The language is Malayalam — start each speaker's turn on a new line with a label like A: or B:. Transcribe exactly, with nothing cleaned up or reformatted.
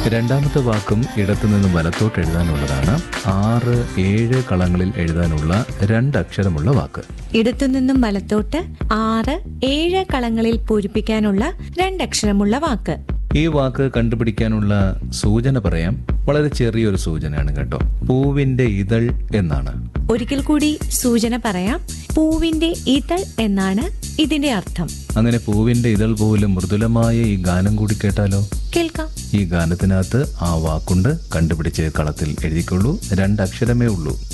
A: രണ്ടാമത്തെ വാക്കും ഇടത്തുനിന്ന് വലത്തോട്ട് എഴുതാനുള്ളതാണ്. ആറ് ഏഴ് കളങ്ങളിൽ എഴുതാനുള്ള രണ്ടക്ഷരമുള്ള വാക്ക്.
B: ഇടത്തുനിന്നും വലത്തോട്ട് ആറ് ഏഴ് കളങ്ങളിൽ പൂരിപ്പിക്കാനുള്ള രണ്ടക്ഷരമുള്ള വാക്ക്.
A: ഈ വാക്ക് കണ്ടുപിടിക്കാനുള്ള സൂചന പറയാം. വളരെ ചെറിയൊരു സൂചനയാണ് കേട്ടോ. പൂവിന്റെ ഇതൾ എന്നാണ്.
B: ഒരിക്കൽ കൂടി സൂചന പറയാം. പൂവിന്റെ ഇതൾ എന്നാണ് ഇതിന്റെ അർത്ഥം.
A: അങ്ങനെ പൂവിന്റെ ഇതൾ പോലും മൃദുലമായ ഈ ഗാനം കൂടി കേട്ടാലോ?
B: കേൾക്കാം.
A: ഈ ഗാനത്തിനകത്ത് ആ വാക്കുണ്ട്. കണ്ടുപിടിച്ച് കളത്തിൽ എഴുതിക്കൊള്ളൂ. രണ്ടക്ഷരമേ ഉള്ളൂ.